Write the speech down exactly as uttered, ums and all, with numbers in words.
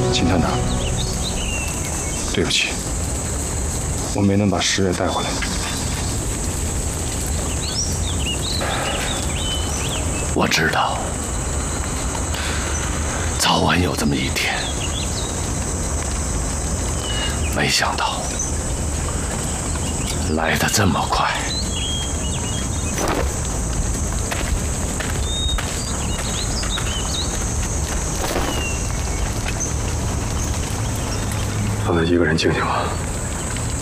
秦探长，对不起，我没能把石月带回来。 我知道，早晚有这么一天，没想到来得这么快。 让他一个人静静吧。